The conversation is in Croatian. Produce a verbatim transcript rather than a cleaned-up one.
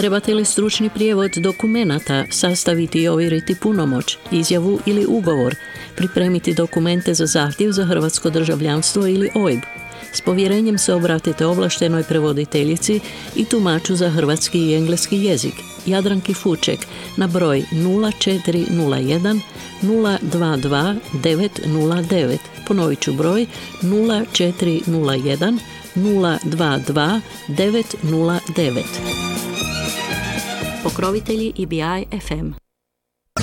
Trebate li stručni prijevod dokumenata, sastaviti i ovjeriti punomoć, izjavu ili ugovor, pripremiti dokumente za zahtjev za hrvatsko državljanstvo ili O I B? S povjerenjem se obratite ovlaštenoj prevoditeljici i tumaču za hrvatski i engleski jezik, Jadranki Fuček, na broj nula četiri nula jedan nula dva dva devet nula devet. Ponovit ću broj nula četiri nula jedan nula dva dva devet nula devet. Pokrovitelji E B I F M.